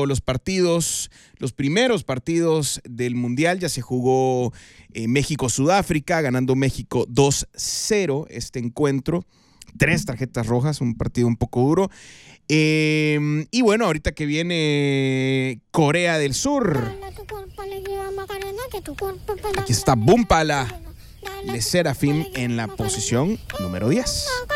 los partidos, los primeros partidos del Mundial. Ya se jugó México-Sudáfrica, ganando México 2-0 este encuentro. 3 tarjetas rojas, un partido un poco duro. Y bueno, ahorita que viene Corea del Sur. Aquí está Boom Pala, Le Sserafim en la posición número 10.